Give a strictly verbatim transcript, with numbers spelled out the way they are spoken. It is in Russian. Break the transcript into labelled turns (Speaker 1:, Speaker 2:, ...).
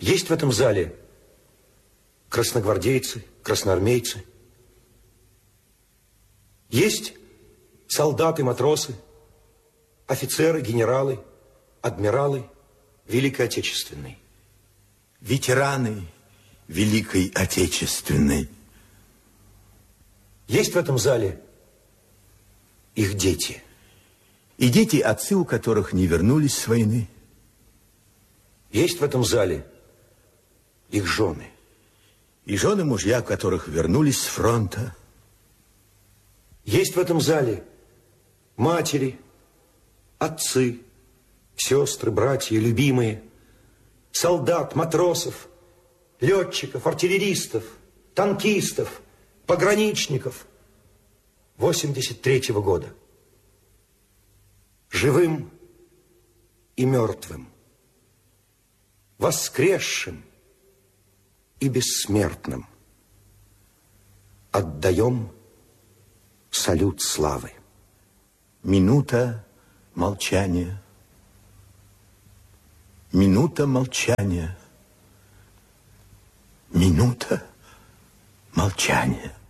Speaker 1: Есть в этом зале красногвардейцы, красноармейцы. Есть солдаты, матросы, офицеры, генералы, адмиралы Великой Отечественной.
Speaker 2: Ветераны Великой Отечественной.
Speaker 1: Есть в этом зале их дети.
Speaker 2: И дети, отцы у которых не вернулись с войны.
Speaker 1: Есть в этом зале их жены.
Speaker 2: И жены мужья, которых вернулись с фронта.
Speaker 1: Есть в этом зале матери, отцы, сестры, братья, любимые, солдат, матросов, летчиков, артиллеристов, танкистов, пограничников восемьдесят третьего года. Живым и мертвым, воскресшим и бессмертным отдаем салют славы.
Speaker 2: Минута молчания. Минута молчания. Минута молчания.